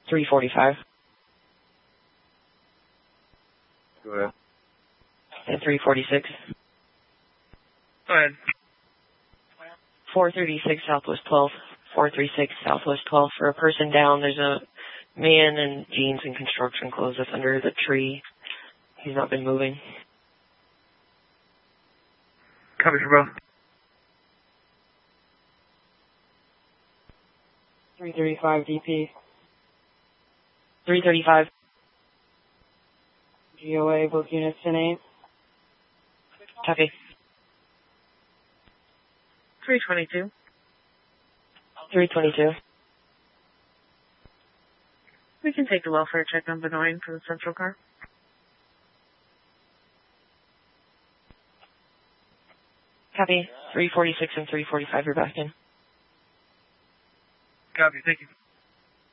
345. Go ahead. And 346. Go ahead. 436 Southwest 12. 436 Southwest 12. For a person down, there's a man in jeans and construction clothes that's under the tree. He's not been moving. Copy for both. 335 DP. 335. GOA, both units 10-8. Copy. 322. 322. We can take a welfare check on Benoit for the central car. Copy. 346 and 345 are back in. Copy, thank you.